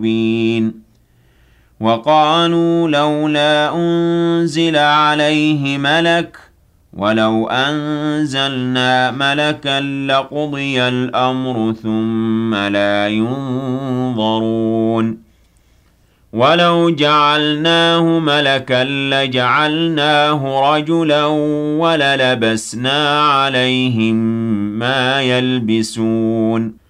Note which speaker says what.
Speaker 1: مُبِينٌ وَقَالُوا لَوْلَا أُنزِلَ عَلَيْهِ مَلَكٌ وَلَوْ أَنزَلْنَا مَلَكًا لَّقُضِيَ الْأَمْرُ ثُمَّ لَا يُنظَرُونَ وَلَوْ جَعَلْنَاهُ مَلَكًا لَّجَعَلْنَاهُ رَجُلًا وَلَلَبَسْنَا عَلَيْهِم مَّا يَلْبِسُونَ